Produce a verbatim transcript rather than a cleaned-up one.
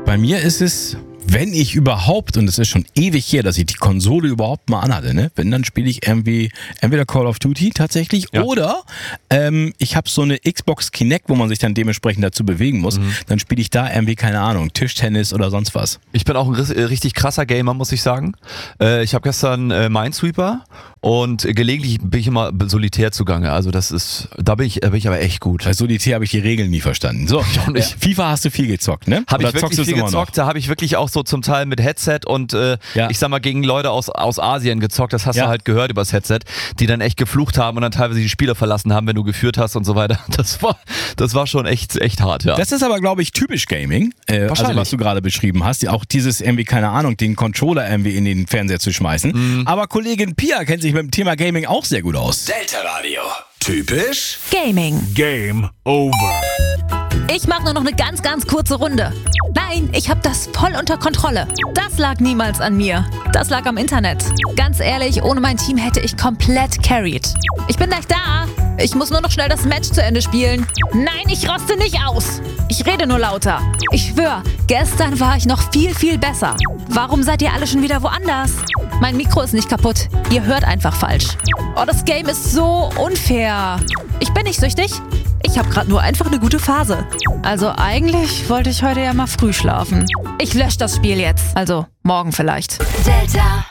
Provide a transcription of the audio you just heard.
Bei mir ist es, wenn ich überhaupt, und es ist schon ewig her, dass ich die Konsole überhaupt mal anhatte, ne? Wenn, dann spiele ich irgendwie entweder Call of Duty tatsächlich ja. oder ähm, ich habe so eine Xbox Kinect, wo man sich dann dementsprechend dazu bewegen muss. Mhm. Dann spiele ich da irgendwie, keine Ahnung, Tischtennis oder sonst was. Ich bin auch ein richtig krasser Gamer, muss ich sagen. Äh, ich habe gestern äh, Minesweeper und gelegentlich bin ich immer solitär zugange. Also das ist, da bin ich, da bin ich aber echt gut. Bei Solitär habe ich die Regeln nie verstanden. So, ich auch nicht. Ja, FIFA hast du viel gezockt, ne? Habe ich wirklich viel gezockt. Da habe ich wirklich auch so zum Teil mit Headset und äh, ja. ich sag mal gegen Leute aus, aus Asien gezockt. Das hast ja. du halt gehört übers Headset, die dann echt geflucht haben und dann teilweise die Spieler verlassen haben, wenn du geführt hast und so weiter. Das war, das war schon echt, echt hart, ja. Das ist aber, glaube ich, typisch Gaming. Äh, also was du gerade beschrieben hast. Auch dieses irgendwie, keine Ahnung, den Controller irgendwie in den Fernseher zu schmeißen. Mhm. Aber Kollegin Pia kennt sich mit dem Thema Gaming auch sehr gut aus. Delta Radio. Typisch Gaming. Game over. Ich mache nur noch eine ganz, ganz kurze Runde. Nein, ich habe das voll unter Kontrolle. Das lag niemals an mir. Das lag am Internet. Ganz ehrlich, ohne mein Team hätte ich komplett carried. Ich bin gleich da. Ich muss nur noch schnell das Match zu Ende spielen. Nein, ich roste nicht aus. Ich rede nur lauter. Ich schwör, gestern war ich noch viel, viel besser. Warum seid ihr alle schon wieder woanders? Mein Mikro ist nicht kaputt. Ihr hört einfach falsch. Oh, das Game ist so unfair. Ich bin nicht süchtig. Ich habe gerade nur einfach eine gute Phase. Also eigentlich wollte ich heute ja mal früh schlafen. Ich lösche das Spiel jetzt. Also morgen vielleicht. Delta.